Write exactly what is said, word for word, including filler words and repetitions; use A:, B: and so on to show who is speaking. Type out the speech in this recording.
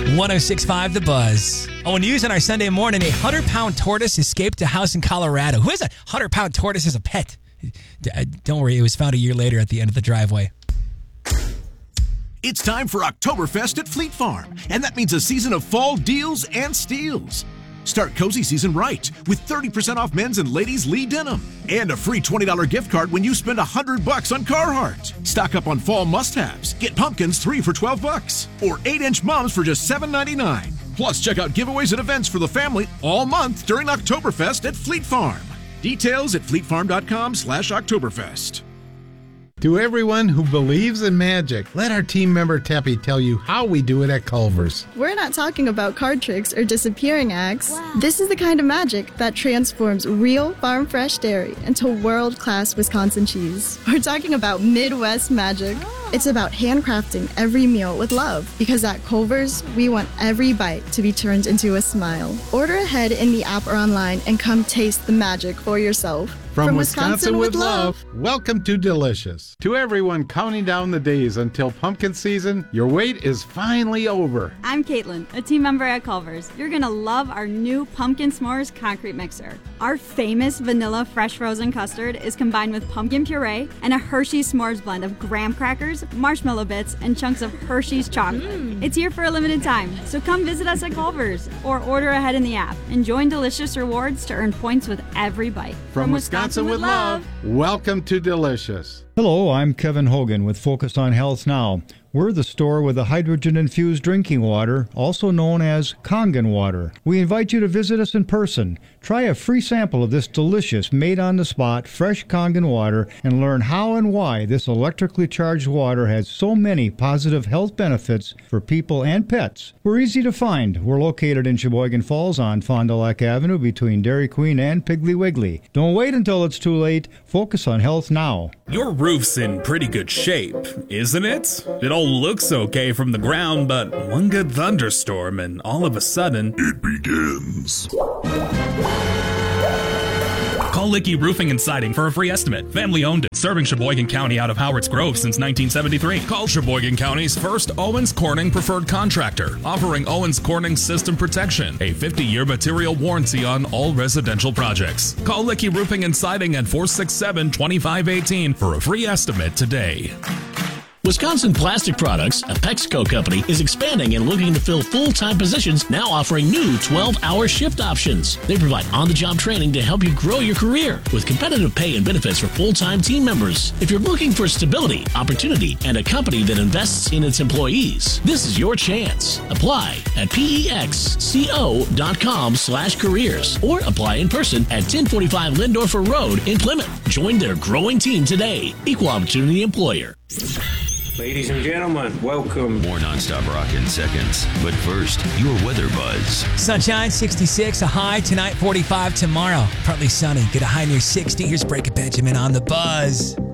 A: one oh six point five The Buzz. Oh, news on our Sunday morning, a one hundred pound tortoise escaped a house in Colorado. Who has a one hundred pound tortoise as a pet? Don't worry, it was found a year later at the end of the driveway.
B: It's time for Oktoberfest at Fleet Farm, and that means a season of fall deals and steals. Start cozy season right with thirty percent off men's and ladies' Lee denim and a free twenty dollars gift card when you spend one hundred bucks on Carhartt. Stock up on fall must-haves. Get pumpkins three for twelve bucks or eight inch mums for just seven ninety-nine. Plus, check out giveaways and events for the family all month during Oktoberfest at Fleet Farm. Details at fleetfarm.com slash Oktoberfest.
C: To everyone who believes in magic, let our team member Teppy tell you how we do it at Culver's.
D: We're not talking about card tricks or disappearing acts. Wow. This is the kind of magic that transforms real farm-fresh dairy into world-class Wisconsin cheese. We're talking about Midwest magic. Oh. It's about handcrafting every meal with love, because at Culver's, we want every bite to be turned into a smile. Order ahead in the app or online and come taste the magic for yourself.
C: From, From Wisconsin, Wisconsin with love, welcome to Delicious. To everyone counting down the days until pumpkin season, your wait is finally over.
E: I'm Caitlin, a team member at Culver's. You're going to love our new Pumpkin S'mores concrete mixer. Our famous vanilla fresh frozen custard is combined with pumpkin puree and a Hershey's S'mores blend of graham crackers, marshmallow bits, and chunks of Hershey's chocolate. Mm. It's here for a limited time, so come visit us at Culver's or order ahead in the app and join Delicious Rewards to earn points with every bite.
C: From, From Wisconsin, Wisconsin with love, welcome to Delicious.
F: Hello, I'm Kevin Hogan with Focus on Health Now. We're the store with the hydrogen-infused drinking water, also known as Kangen water. We invite you to visit us in person. Try a free sample of this delicious, made-on-the-spot, fresh Kangen water and learn how and why this electrically charged water has so many positive health benefits for people and pets. We're easy to find. We're located in Sheboygan Falls on Fond du Lac Avenue between Dairy Queen and Piggly Wiggly. Don't wait until it's too late. Focus on health now.
G: Your roof's in pretty good shape, isn't it? It all looks okay from the ground, but one good thunderstorm and all of a sudden,
H: it begins.
G: Call Licky Roofing and Siding for a free estimate. Family owned it, serving Sheboygan County out of Howards Grove since nineteen seventy-three. Call Sheboygan County's first Owens Corning preferred contractor, offering Owens Corning System Protection, a fifty-year material warranty on all residential projects. Call Licky Roofing and Siding at four six seven, two five one eight for a free estimate today.
I: Wisconsin Plastic Products, a Pexco company, is expanding and looking to fill full-time positions, now offering new twelve-hour shift options. They provide on-the-job training to help you grow your career with competitive pay and benefits for full-time team members. If you're looking for stability, opportunity, and a company that invests in its employees, this is your chance. Apply at pexco.com slash careers or apply in person at ten forty-five Lindorfer Road in Plymouth. Join their growing team today. Equal Opportunity Employer.
J: Ladies and gentlemen, welcome.
K: More nonstop rock in seconds. But first, your weather buzz.
A: Sunshine, sixty-six, a high tonight, forty-five tomorrow. Partly sunny, get a high near sixty. Here's Breaker Benjamin on The Buzz.